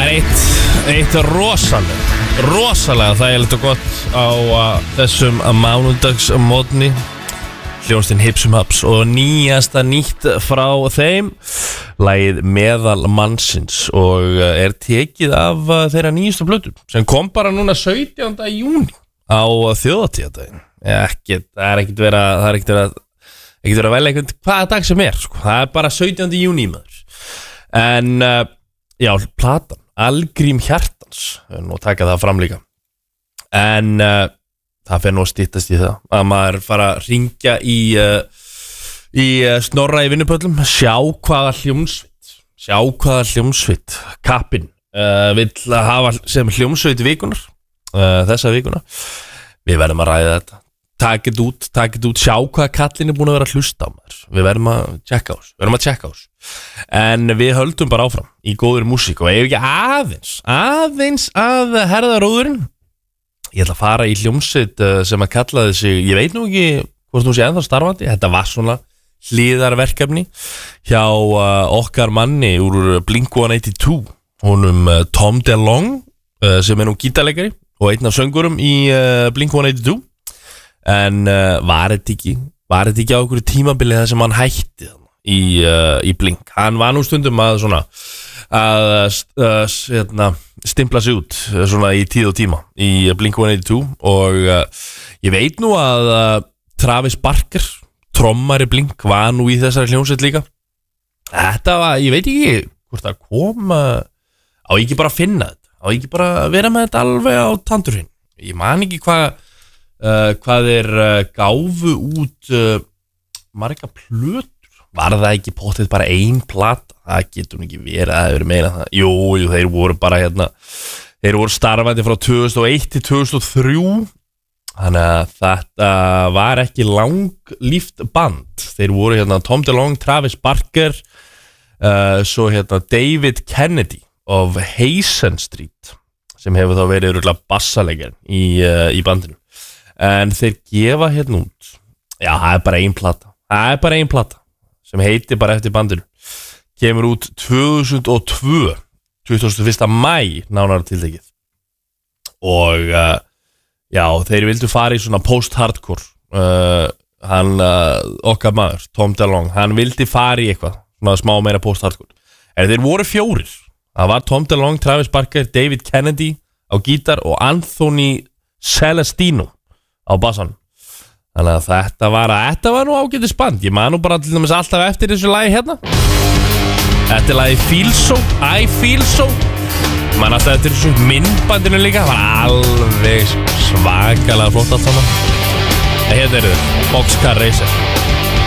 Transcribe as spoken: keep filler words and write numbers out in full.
er eitt, eitt rosalega, rosalega þægilegt og gott á uh, þessum mánudagsmorgni. Hljómsveitin Hipsum Haps og nýjasta nýtt frá þeim, lagið Meðal mannsins, og uh, er tekið af uh, þeirra nýjustu plötu sem kom bara núna sautjánda júní á uh, þjóðhátíðardaginn. Ekkert, það er ekkert verið að, það er ekkert verið að, ekkert verið að velja einhvern hvaða dag sem er, sko. Það er bara sautjánda júní maður. En uh, já, platan Algrím hjartans, nú taka það fram líka. En uh, það fer nú að styttast í það að maður fara að ringja í, uh, í uh, Snorra í vinnupöllum, sjá hvaða hljómsveit, sjá hvaða hljómsveit kappinn uh, vill hafa sem hljómsveit vikunar, uh, þessa vikuna. Við verðum að ræða þetta, takit út, takit út, sjá hvaða kallin er búin að vera að hlusta á maður. Við verðum að tjekka á þessu, við verðum að tjekka á þessu. En við höldum bara áfram í góður músík og ef ekki aðeins, aðeins að herða róðurinn. Ég ætla að fara í hljómsveit sem að kallaði sig, ég veit nú ekki hvort nú sé ennþá starfandi, þetta var svona hliðarverkefni hjá uh, okkar manni úr Blink one eighty-two, honum uh, Tom DeLonge, uh, sem er nú gítarleikari og einn af söngurum í uh, Blink one eighty-two, en uh, var þetta ekki, var þetta ekki á okkur tímabilið þar sem hann hætti í, uh, í Blink. Hann var nú stundum að svona að uh, hérna, stimpla sig út svona í tíð og tíma í Blink one eighty-two og uh, ég veit nú að uh, Travis Barker, trommari Blink, var nú í þessari hljómsveit líka. Þetta var, ég veit ekki hvort það kom uh, á ekki bara að finna þetta, á ekki bara að vera með þetta alveg á tandurinn. Ég man ekki hvað uh, hvað er uh, gáfu út uh, marga plötur. Var það ekki pottið bara ein plata? Það getur ekki verið að það verið meina það. Jú, jú, þeir voru bara hérna, þeir voru starfandi frá tvö þúsund og eitt til tvö þúsund og þrjú. Þannig að þetta var ekki langlíft band. Þeir voru hérna Tom DeLonge, Travis Barker, uh, svo hérna David Kennedy of Hazen Street, sem hefur þá verið örugglega bassaleikari í, uh, í bandinu. En þeir gefa hérna út, já, það er bara ein plata. Það er bara ein plata sem heitir bara eftir bandinu. Kemur út tvö þúsund og tvö, tuttugasta og fyrsta maí nánar tiltekið. Og uh, já, þeir vildu fara í svona post-hardcore. Uh, hann, uh, okkar maður, Tom DeLonge, hann vildi fara í eitthvað, svona smá meira post-hardcore. En þeir voru fjórir. Það var Tom DeLonge, Travis Barker, David Kennedy á gítar og Anthony Celestino á bassanum. Þannig að þetta var, þetta var nú ágætis band. Ég man nú bara til dæmis alltaf eftir þessu lagi hérna. Þetta er lagi Feel So, I Feel So. Ég man alltaf eftir þessu myndbandinu líka. Það var alveg svakalega flott allt saman. En hérna eru þau, Boxcar Racer.